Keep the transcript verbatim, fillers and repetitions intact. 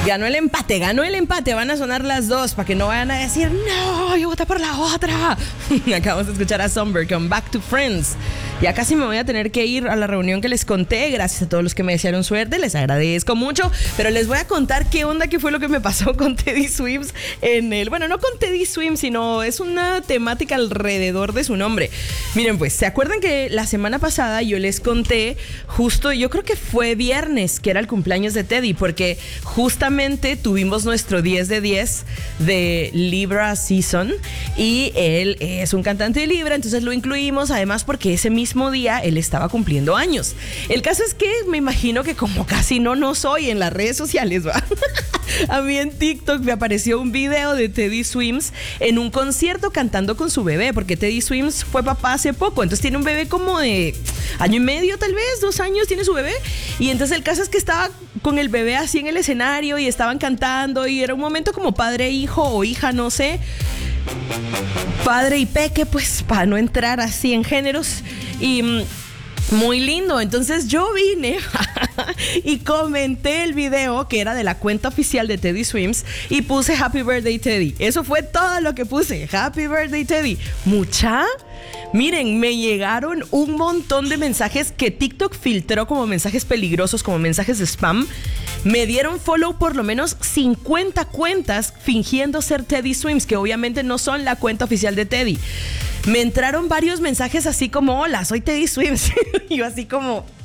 Ganó el empate, ganó el empate. Van a sonar las dos para que no vayan a decir, no, yo voté por la otra. Acabamos de escuchar a Somber con Back to Friends. Ya casi me voy a tener que ir a la reunión que les conté. Gracias a todos los que me desearon suerte, les agradezco mucho. Pero les voy a contar qué onda, qué fue lo que me pasó con Teddy Swims en el... Bueno, no con Teddy Swims, sino es una temática alrededor de su nombre. Miren pues, ¿se acuerdan que la semana pasada yo les conté justo, yo creo que fue viernes, que era el cumpleaños de Teddy? Porque justamente tuvimos nuestro diez de diez de Libra Season y él es un cantante de Libra, entonces lo incluimos, además porque ese mismo día él estaba cumpliendo años. El caso es que me imagino que como casi no no soy en las redes sociales, ¿va? A mí en TikTok me apareció un video de Teddy Swims en un concierto cantando con su bebé, porque Teddy Swims fue papá hace poco, entonces tiene un bebé como de año y medio, tal vez, dos años tiene su bebé, y entonces el caso es que estaba con el bebé así en el escenario y estaban cantando y era un momento como padre-hijo o hija, no sé, padre y peque, pues para no entrar así en géneros. Y muy lindo. Entonces yo vine y comenté el video que era de la cuenta oficial de Teddy Swims y puse Happy Birthday Teddy. Eso fue todo lo que puse. Happy Birthday Teddy. Mucha. Miren, me llegaron un montón de mensajes que TikTok filtró como mensajes peligrosos, como mensajes de spam. Me dieron follow por lo menos cincuenta cuentas fingiendo ser Teddy Swims, que obviamente no son la cuenta oficial de Teddy. Me entraron varios mensajes así como, hola, soy Teddy Swims. Y yo así como,